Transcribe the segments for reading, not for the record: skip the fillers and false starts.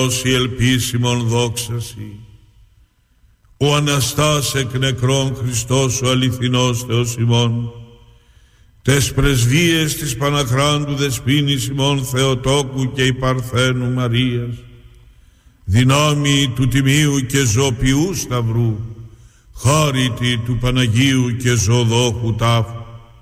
η ελπίσιμον δόξαση. Ο Αναστάς εκ νεκρών Χριστός ο αληθινός Θεός ημών, τες πρεσβείες της Παναχράντου Δεσποίνης ημών Θεοτόκου και η Παρθένου Μαρίας, δυνάμει του τιμίου και ζωοποιού σταυρού, χάριτη του Παναγίου και ζωοδόχου τάφου,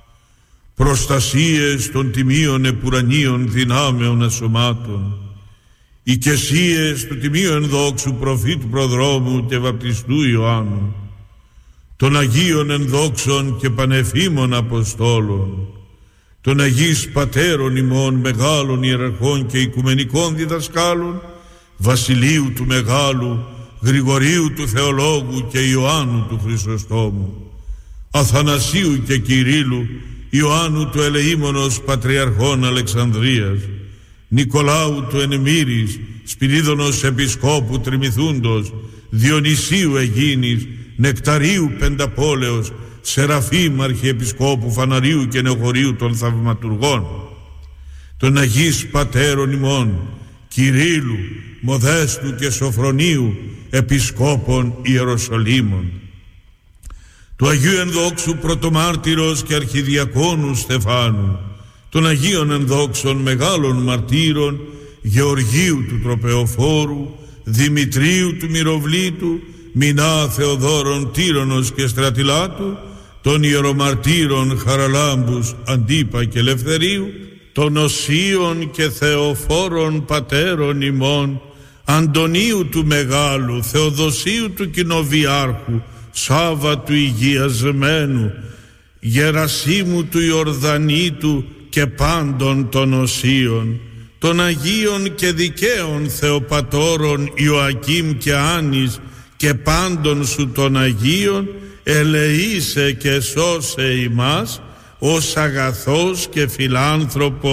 προστασίες των τιμίων επουρανίων δυνάμεων ασωμάτων, οικεσίες του τιμίου ενδόξου προφήτου προδρόμου και βαπτιστού Ιωάννου, των Αγίων ενδόξων και πανεφήμων Αποστόλων, των Αγίης Πατέρων ημών μεγάλων ιεραρχών και οικουμενικών διδασκάλων, Βασιλείου του Μεγάλου, Γρηγορίου του Θεολόγου και Ιωάννου του Χρυσοστόμου, Αθανασίου και Κυρίλου, Ιωάννου του Ελεήμονος Πατριαρχών Αλεξανδρίας, Νικολάου του Ενεμήρης, Σπυρίδωνος Επισκόπου Τριμηθούντος, Διονυσίου Αιγίνης, Νεκταρίου Πενταπόλεως, Σεραφείμ Αρχιεπισκόπου Φαναρίου και Νεοχωρίου των Θαυματουργών, των Αγίης Πατέρων ημών, Κυρίλου, Μοδέστου και Σοφρονίου, Επισκόπων Ιεροσολύμων, του Αγίου Ενδόξου Πρωτομάρτυρος και Αρχιδιακόνου Στεφάνου, των Αγίων Ενδόξων μεγάλων μαρτύρων, Γεωργίου του Τροπεοφόρου, Δημητρίου του Μυροβλήτου, Μινά Θεοδόρων Τύρονος και Στρατιλάτου, των Ιερομαρτύρων Χαραλάμπους Αντίπα και Ελευθερίου, των Οσίων και Θεοφόρων Πατέρων ημών, Αντωνίου του Μεγάλου, Θεοδοσίου του Κοινοβιάρχου, Σάβα του Υγιασμένου, Γερασίμου του Ιορδανίτου και πάντων των Οσίων, των Αγίων και δικαίων Θεοπατώρων Ιωακήμ και Άνης και πάντων σου των Αγίων, ελεήσε και σώσε ημάς ως αγαθός και φιλάνθρωπος